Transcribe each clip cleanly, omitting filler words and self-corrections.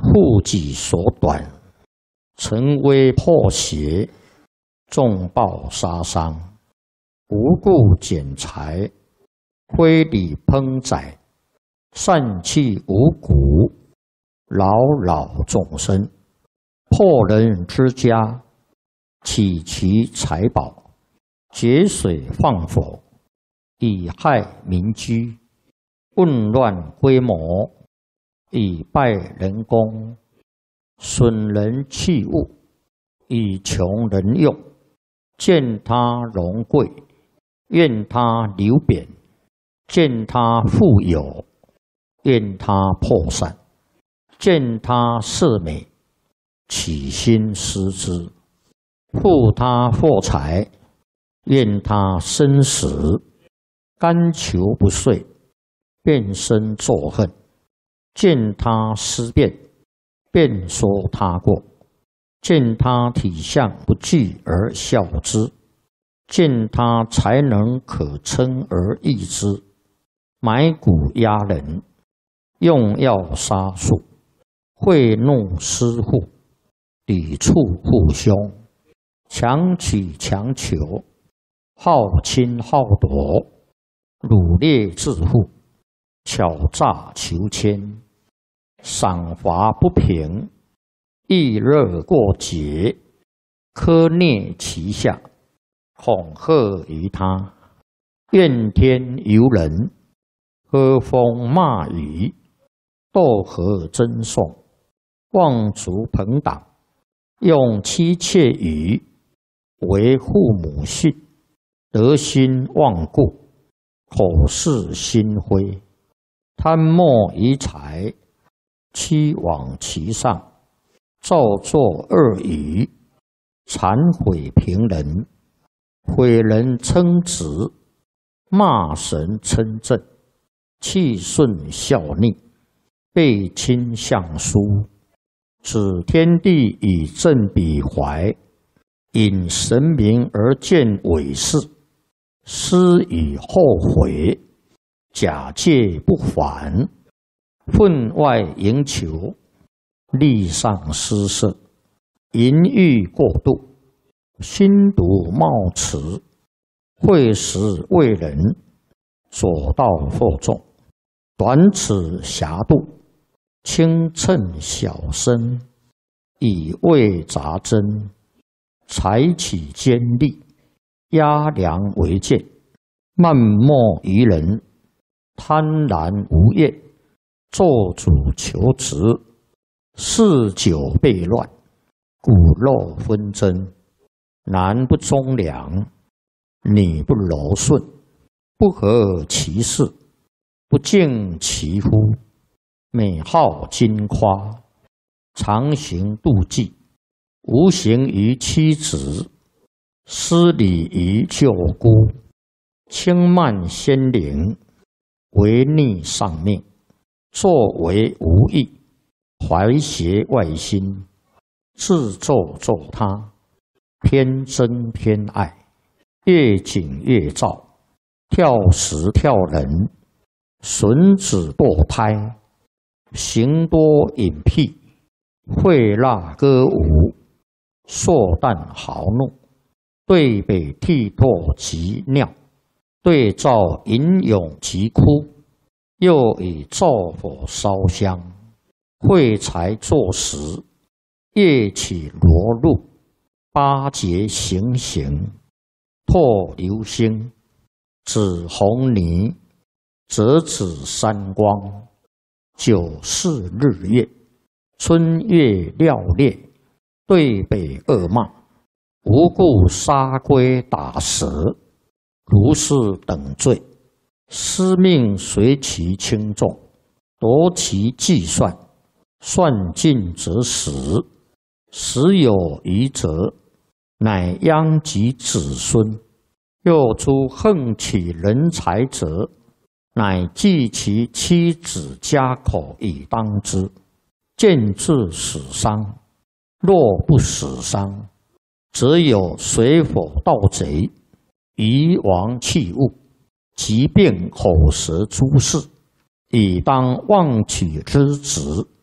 护己所短，臣威破邪，众暴杀伤，无故减财，非礼烹宰，散弃五谷，扰扰众生，破人之家，起其财宝，节水放火，以害民居，混乱规模，以败人功，损人器物，以穷人用，见他荣贵，愿他流贬，见他富有，愿他破散，见他色美，起心思之，负他货财，愿他生死，甘求不遂，便生作恨，见他思变，便说他过，见他体相不具而笑之，见他才能可称而异之，买骨压人，用药杀术，贿赂私户，抵触父兄，强取强求，好侵好夺，掳掠致富，巧诈求签，赏罚不平，易热过节，苛虐其下，恐吓于他，怨天尤人，喝风骂雨，斗和争讼，妄足朋党，用妻妾语，为父母训，德心忘故，口是心非，贪墨于财，欺罔其上，造作恶语，谄毁平人，毁人称职，骂神称正，气顺效逆，背亲相疏，指天地以正彼怀，引神明而见伪事，思以后悔，假借不还，分外营求，力上失色，淫欲过度，心毒冒迟，会使为人，左道惑众，短尺狭度，轻称小身，以为杂针，采取尖利，压梁为剑，漫莫于人，贪婪无厌，做主求职，嗜酒悖乱，骨肉纷争，男不忠良，女不柔顺，不合其事，不敬其夫，美好矜夸，常行妒忌，无形于妻子，失礼于舅姑，轻慢先灵，违逆上命，作为无益，怀邪外心，自作作他，偏憎偏爱，越紧越躁，跳时跳人，损子堕胎，行多隐僻，会蜡歌舞，硕诞豪怒，对北涕唾及尿，对照吟咏及哭，又以灶火烧香，会财作食，夜起罗入，八节行刑，破流星，指红泥，折指三光，九四日月，春月料烈，对北恶骂，无故杀龟打蛇，如是等罪，司命随其轻重，夺其计算，算尽则死，死有余则，乃殃及子孙。又诸横取人财者，乃计其妻子家口以当之，见至死伤。若不死伤，则有水火盗贼，夷王器物，疾病口舌诸事，以当妄取之职，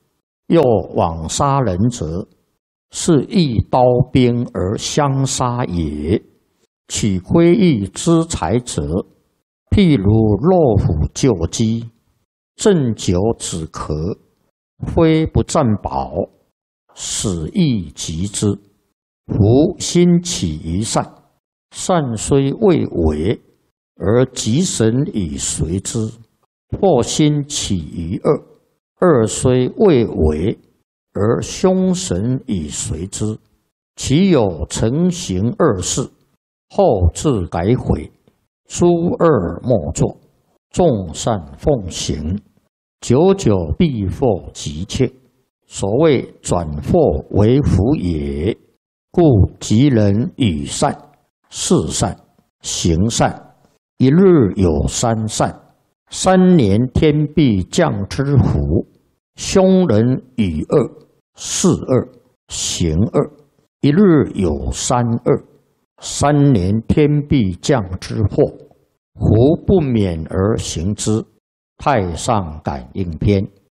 又往杀人者，是亦刀兵而相杀也。取非义之财者，譬如老虎救鸡，鸩酒止咳，非不占宝，使亦及之。夫心起于善，善虽未为，而吉神以随之；或心起于恶，恶虽未为，而凶神以随之。其有成行恶事，后自改悔，诸恶莫作，众善奉行，久久必获吉切。所谓转祸为福也。故吉人与善、事善、行善，一日有三善，3年天必降之福。凶人与恶、事恶、行恶，一日有三恶，3年天必降之祸。胡不免而行之。太上感应篇。